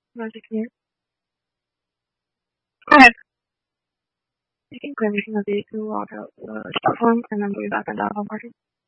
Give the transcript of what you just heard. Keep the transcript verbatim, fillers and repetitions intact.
Magic here. Go ahead. You can claim from the vehicle, log out the platform, and then go back on that home party.